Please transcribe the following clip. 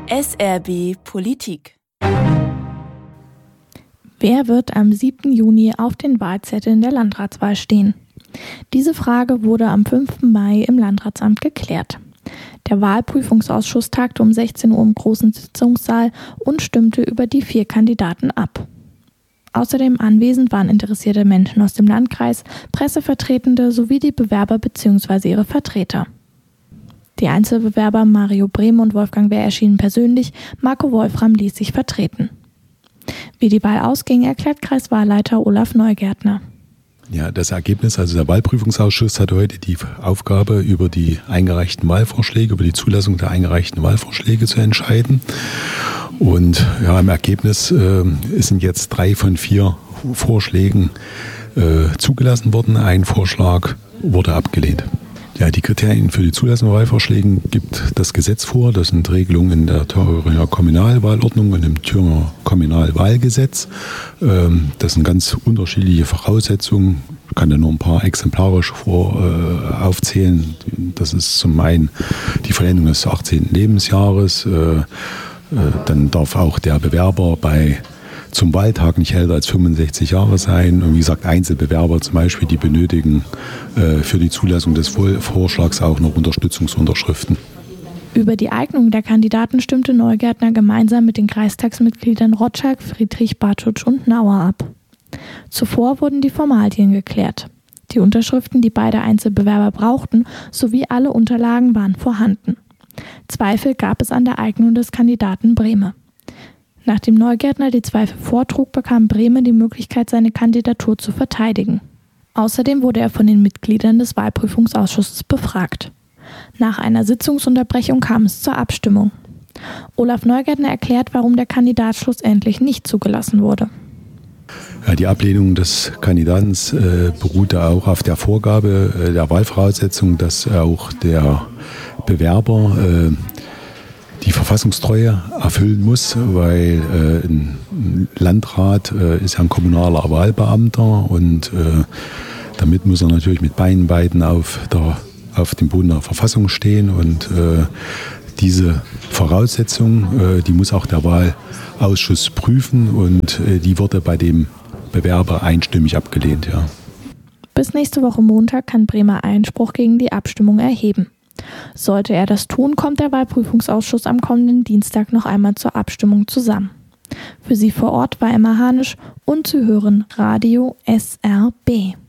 SRB Politik. Wer wird am 7. Juni auf den Wahlzetteln der Landratswahl stehen? Diese Frage wurde am 5. Mai im Landratsamt geklärt. Der Wahlprüfungsausschuss tagte um 16 Uhr im großen Sitzungssaal und stimmte über die 4 Kandidaten ab. Außerdem anwesend waren interessierte Menschen aus dem Landkreis, Pressevertretende sowie die Bewerber bzw. ihre Vertreter. Die Einzelbewerber Mario Brehme und Wolfgang Wehr erschienen persönlich, Marco Wolfram ließ sich vertreten. Wie die Wahl ausging, erklärt Kreiswahlleiter Olaf Neugärtner. Ja, das Ergebnis, also der Wahlprüfungsausschuss hat heute die Aufgabe, über die eingereichten Wahlvorschläge, über die Zulassung der eingereichten Wahlvorschläge zu entscheiden. Und ja, im Ergebnis sind jetzt 3 von 4 Vorschlägen zugelassen worden. Ein Vorschlag wurde abgelehnt. Ja, die Kriterien für die Zulassung von Wahlvorschlägen gibt das Gesetz vor. Das sind Regelungen in der Thüringer Kommunalwahlordnung und im Thüringer Kommunalwahlgesetz. Das sind ganz unterschiedliche Voraussetzungen. Ich kann da nur ein paar exemplarisch aufzählen. Das ist zum einen die Vollendung des 18. Lebensjahres. Dann darf auch der Bewerber zum Wahltag nicht älter als 65 Jahre sein. Und wie gesagt, Einzelbewerber zum Beispiel, die benötigen für die Zulassung des Vorschlags auch noch Unterstützungsunterschriften. Über die Eignung der Kandidaten stimmte Neugärtner gemeinsam mit den Kreistagsmitgliedern Rotschak, Friedrich, Bartschutsch und Nauer ab. Zuvor wurden die Formalien geklärt. Die Unterschriften, die beide Einzelbewerber brauchten, sowie alle Unterlagen waren vorhanden. Zweifel gab es an der Eignung des Kandidaten Brehme. Nachdem Neugärtner die Zweifel vortrug, bekam Brehme die Möglichkeit, seine Kandidatur zu verteidigen. Außerdem wurde er von den Mitgliedern des Wahlprüfungsausschusses befragt. Nach einer Sitzungsunterbrechung kam es zur Abstimmung. Olaf Neugärtner erklärt, warum der Kandidat schlussendlich nicht zugelassen wurde. Ja, die Ablehnung des Kandidaten beruhte auch auf der Vorgabe der Wahlvoraussetzung, dass auch der Bewerber die Verfassungstreue erfüllen muss, weil ein Landrat ist ja ein kommunaler Wahlbeamter und damit muss er natürlich mit beiden Beinen auf dem Boden der Verfassung stehen und diese Voraussetzung, die muss auch der Wahlausschuss prüfen und die wurde bei dem Bewerber einstimmig abgelehnt. Ja. Bis nächste Woche Montag kann Brehme Einspruch gegen die Abstimmung erheben. Sollte er das tun, kommt der Wahlprüfungsausschuss am kommenden Dienstag noch einmal zur Abstimmung zusammen. Für Sie vor Ort war Emma Hanisch und Sie hören Radio SRB.